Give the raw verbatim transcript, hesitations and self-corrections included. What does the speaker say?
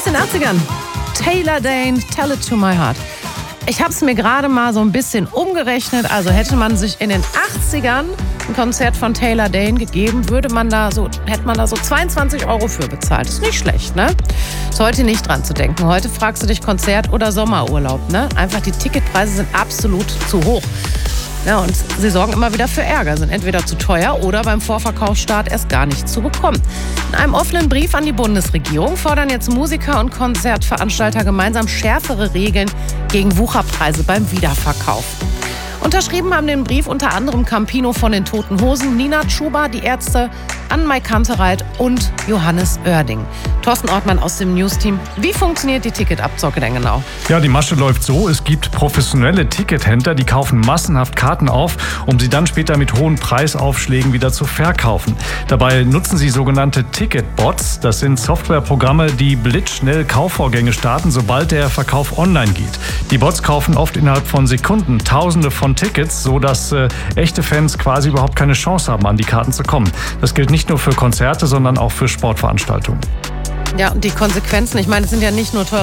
den achtzigern. Taylor Dayne, Tell It To My Heart. Ich habe es mir gerade mal so ein bisschen umgerechnet. Also hätte man sich in den achtzigern ein Konzert von Taylor Dayne gegeben, würde man da so, hätte man da so zweiundzwanzig Euro für bezahlt. Ist nicht schlecht, ne? Ist heute nicht dran zu denken. Heute fragst du dich Konzert oder Sommerurlaub, ne? Einfach die Ticketpreise sind absolut zu hoch. Ja, und sie sorgen immer wieder für Ärger, sind entweder zu teuer oder beim Vorverkaufsstart erst gar nicht zu bekommen. In einem offenen Brief an die Bundesregierung fordern jetzt Musiker und Konzertveranstalter gemeinsam schärfere Regeln gegen Wucherpreise beim Wiederverkauf. Unterschrieben haben den Brief unter anderem Campino von den Toten Hosen, Nina Chuba, die Ärzte, Anne-Mai Kantereit und Johannes Oerding. Thorsten Ortmann aus dem News-Team. Wie funktioniert die Ticketabzocke denn genau? Ja, die Masche läuft so. Es gibt professionelle Tickethändler, die kaufen massenhaft Karten auf, um sie dann später mit hohen Preisaufschlägen wieder zu verkaufen. Dabei nutzen sie sogenannte Ticketbots. Das sind Softwareprogramme, die blitzschnell Kaufvorgänge starten, sobald der Verkauf online geht. Die Bots kaufen oft innerhalb von Sekunden Tausende von Tickets, sodass äh, echte Fans quasi überhaupt keine Chance haben, an die Karten zu kommen. Das gilt nicht nur für Konzerte, sondern auch für Sportveranstaltungen. Ja, und die Konsequenzen, ich meine, es sind ja nicht nur teure